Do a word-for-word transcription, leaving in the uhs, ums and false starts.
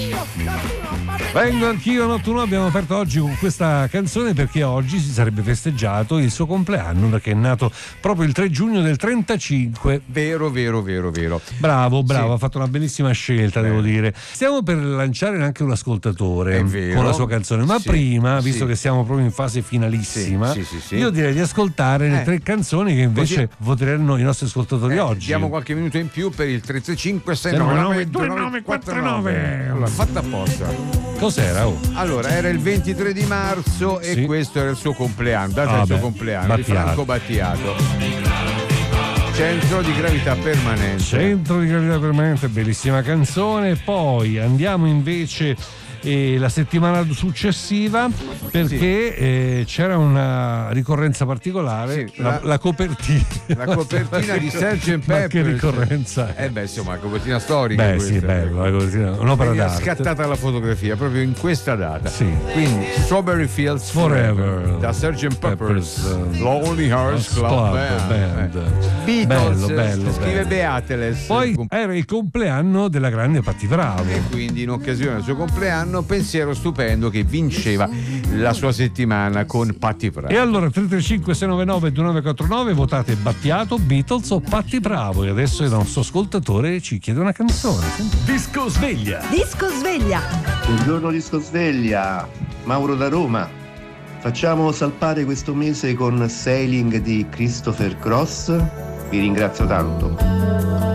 Vengo anch'io, notturno. Abbiamo aperto oggi con questa canzone perché oggi si sarebbe festeggiato il suo compleanno, perché è nato proprio il tre giugno del trentacinque. Vero, vero, vero, vero. Bravo, bravo, Sì. Ha fatto una bellissima scelta, Bene. devo dire. Stiamo per lanciare anche un ascoltatore È vero. con la sua canzone, ma Sì, prima, visto sì. che siamo proprio in fase finalissima, Sì, sì, sì, sì. io direi di ascoltare le Eh. tre canzoni che invece Così- voteranno i nostri ascoltatori Eh, oggi. Diamo qualche minuto in più per il tre tre cinque sei nove nove nove nove due due nove nove quattro quattro nove. nove. Allora, fatta apposta. Cos'era? Oh? Allora, era il ventitré di marzo e Sì. questo era il suo compleanno, data Ah, il suo beh, compleanno di Battiato. Franco Battiato. Centro di gravità permanente. Centro di gravità permanente, bellissima canzone. Poi andiamo invece eh, la settimana successiva perché eh, c'era una ricorrenza particolare, Sì, la, la- la copertina. La copertina di sergent Ma Pepper. che ricorrenza è? Eh beh, insomma, la copertina storica. Beh, questa. sì, bello, la copertina, un'opera Veniva d'arte. scattata la fotografia proprio in questa data. Sì. Quindi Strawberry Fields Forever, Forever. da sergeant Pepper's, Pepper's, uh, Lonely Hearts Club, Club Band. Band. Eh. Beatles, Bello, bello, scrive bello. Beatles. Poi era il compleanno della grande Patti Bravo. E quindi in occasione del suo compleanno, pensiero stupendo che vinceva la sua settimana con Patti Bravo. E allora tre tre cinque sei nove nove due nove quattro nove, votate Battiato, Beatles o Patti Bravo. E adesso il nostro ascoltatore ci chiede una canzone. Disco sveglia. Disco sveglia. Buongiorno Disco Sveglia, Mauro da Roma. Facciamo salpare questo mese con Sailing di Christopher Cross. Vi ringrazio tanto.